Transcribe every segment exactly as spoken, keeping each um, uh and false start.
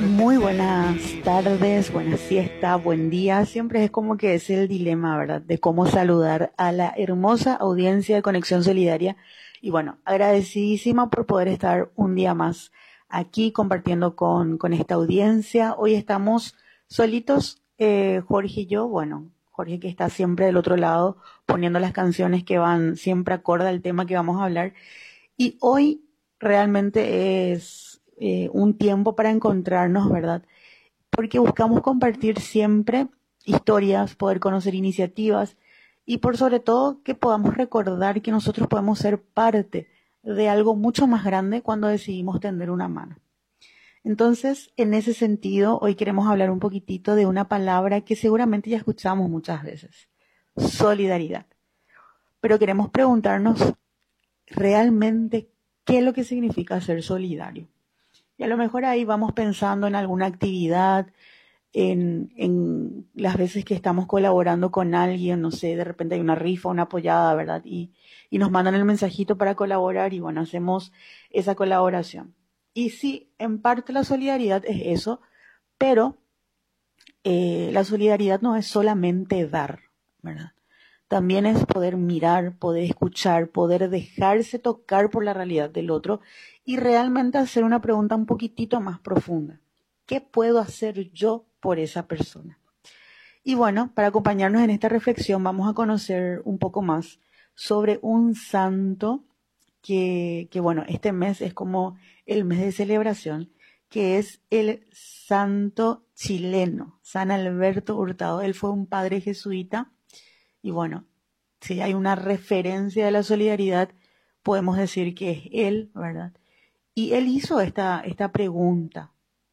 Muy buenas tardes, buena siesta, buen día. Siempre es como que es el dilema, ¿verdad? De cómo saludar a la hermosa audiencia de Conexión Solidaria. Y bueno, agradecidísima por poder estar un día más aquí compartiendo con, con esta audiencia. Hoy estamos solitos, eh, Jorge y yo. Bueno, Jorge que está siempre del otro lado poniendo las canciones que van siempre acorde al tema que vamos a hablar. Y hoy realmente es eh, un tiempo para encontrarnos, ¿verdad? Porque buscamos compartir siempre historias, poder conocer iniciativas y por sobre todo que podamos recordar que nosotros podemos ser parte de algo mucho más grande cuando decidimos tender una mano. Entonces, en ese sentido, hoy queremos hablar un poquitito de una palabra que seguramente ya escuchamos muchas veces, solidaridad. Pero queremos preguntarnos realmente qué es lo que significa ser solidario. Y a lo mejor ahí vamos pensando en alguna actividad, en, en las veces que estamos colaborando con alguien, no sé, de repente hay una rifa, una apoyada, ¿verdad? Y, y nos mandan el mensajito para colaborar y bueno, hacemos esa colaboración. Y sí, en parte la solidaridad es eso, pero eh, la solidaridad no es solamente dar, ¿verdad? También es poder mirar, poder escuchar, poder dejarse tocar por la realidad del otro y realmente hacer una pregunta un poquitito más profunda. ¿Qué puedo hacer yo por esa persona? Y bueno, para acompañarnos en esta reflexión vamos a conocer un poco más sobre un santo que, que bueno, este mes es como el mes de celebración, que es el santo chileno, San Alberto Hurtado. Él fue un padre jesuita. Y bueno, si hay una referencia de la solidaridad, podemos decir que es él, ¿verdad? Y él hizo esta, esta pregunta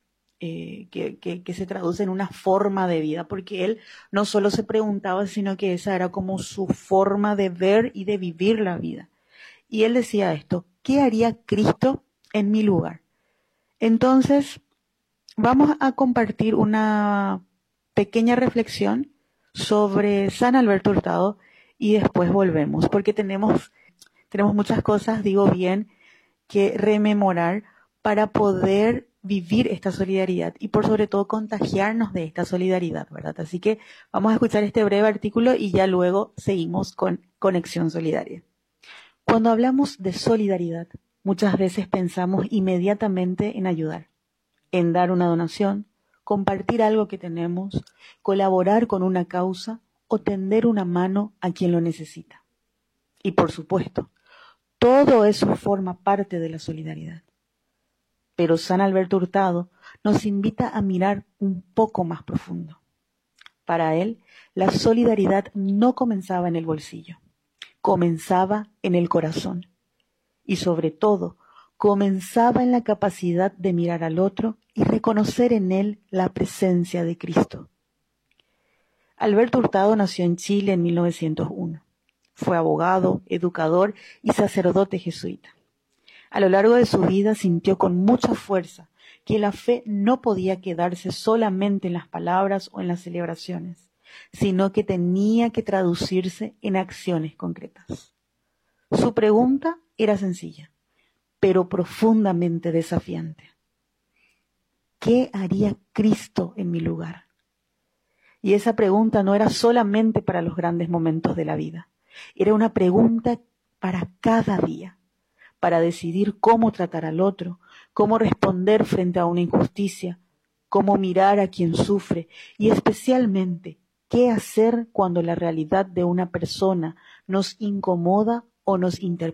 eh, que, que, que se traduce en una forma de vida, porque él no solo se preguntaba, sino que esa era como su forma de ver y de vivir la vida. Y él decía esto, ¿qué haría Cristo en mi lugar? Entonces, vamos a compartir una pequeña reflexión sobre San Alberto Hurtado y después volvemos, porque tenemos, tenemos muchas cosas, digo bien, que rememorar para poder vivir esta solidaridad y por sobre todo contagiarnos de esta solidaridad, ¿verdad? Así que vamos a escuchar este breve artículo y ya luego seguimos con Conexión Solidaria. Cuando hablamos de solidaridad, muchas veces pensamos inmediatamente en ayudar, en dar una donación, compartir algo que tenemos, colaborar con una causa o tender una mano a quien lo necesita. Y por supuesto, todo eso forma parte de la solidaridad. Pero San Alberto Hurtado nos invita a mirar un poco más profundo. Para él, la solidaridad no comenzaba en el bolsillo, comenzaba en el corazón. Y sobre todo, comenzaba en la capacidad de mirar al otro y reconocer en él la presencia de Cristo. Alberto Hurtado nació en Chile en mil novecientos uno. Fue abogado, educador y sacerdote jesuita. A lo largo de su vida sintió con mucha fuerza que la fe no podía quedarse solamente en las palabras o en las celebraciones, sino que tenía que traducirse en acciones concretas. Su pregunta era sencilla, pero profundamente desafiante. ¿Qué haría Cristo en mi lugar? Y esa pregunta no era solamente para los grandes momentos de la vida, era una pregunta para cada día, para decidir cómo tratar al otro, cómo responder frente a una injusticia, cómo mirar a quien sufre y especialmente qué hacer cuando la realidad de una persona nos incomoda o nos interpela.